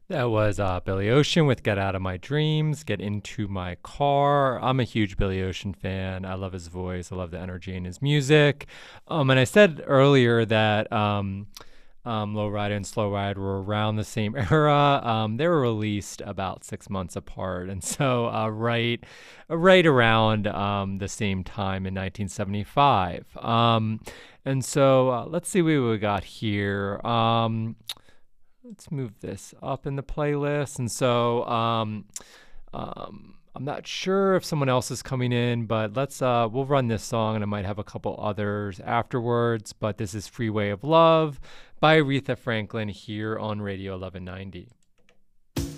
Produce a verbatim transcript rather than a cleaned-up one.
That was uh, Billy Ocean with Get Out of My Dreams, Get Into My Car. I'm a huge Billy Ocean fan. I love his voice. I love the energy in his music. Um, and I said earlier that um, um, Low Rider and Slow Ride were around the same era. Um, they were released about six months apart. And so uh, right, right around um, the same time in nineteen seventy-five. Um, and so uh, let's see what we got here. Um, let's move this up in the playlist. And so um, um, I'm not sure if someone else is coming in, but let's uh, we'll run this song, and I might have a couple others afterwards. But this is "Freeway of Love" by Aretha Franklin here on Radio eleven ninety.